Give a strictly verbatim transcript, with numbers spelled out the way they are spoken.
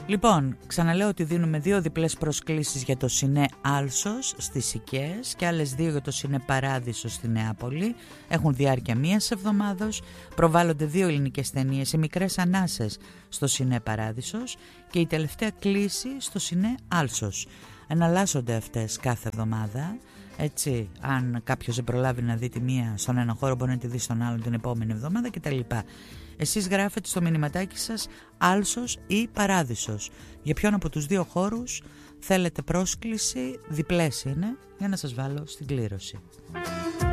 Λοιπόν, ξαναλέω ότι δίνουμε δύο διπλές προσκλήσεις για το Σινέ Άλσος στις Οικαίες και άλλες δύο για το Σινέ Παράδεισο στη Νεάπολη. Έχουν διάρκεια μίας εβδομάδος. Προβάλλονται δύο ελληνικές ταινίες, οι μικρές ανάσες στο Σινέ Παράδεισος και η τελευταία κλήση στο Σινέ Άλσος. Εναλλάσσονται αυτές κάθε εβδομάδα. Έτσι, αν κάποιος δεν προλάβει να δει τη μία στον ένα χώρο, μπορεί να τη δει στον άλλον την επόμενη εβδομάδα κτλ. Εσείς γράφετε στο μηνυματάκι σας Άλσος ή Παράδεισος. Για ποιον από τους δύο χώρους θέλετε πρόσκληση, διπλές είναι, για να σας βάλω στην κλήρωση.